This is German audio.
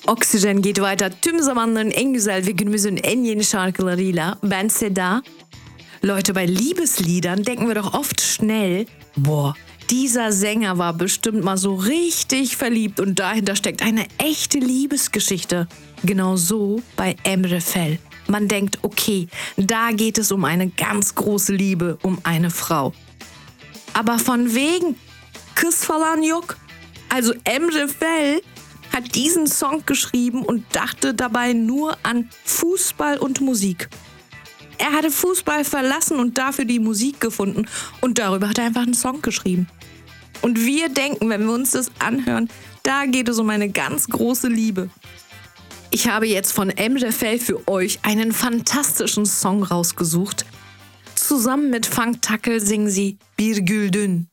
Oksijen geht weiter tüm zamanların en güzel ve günümüzün en yeni şarkılarıyla. Ben Seda. Leute, bei Liebesliedern denken wir doch oft schnell, boah, dieser Sänger war bestimmt mal so richtig verliebt und dahinter steckt eine echte Liebesgeschichte. Genau so bei Emre Fel. Man denkt, okay, da geht es um eine ganz große Liebe, um eine Frau. Aber von wegen Kız falan yok. Also Emre Fel hat diesen Song geschrieben und dachte dabei nur an Fußball und Musik. Er hatte Fußball verlassen und dafür die Musik gefunden und darüber hat er einfach einen Song geschrieben. Und wir denken, wenn wir uns das anhören, da geht es um eine ganz große Liebe. Ich habe jetzt von Emre Fel für euch einen fantastischen Song rausgesucht. Zusammen mit Funk Tackle singen sie Bir Güldün.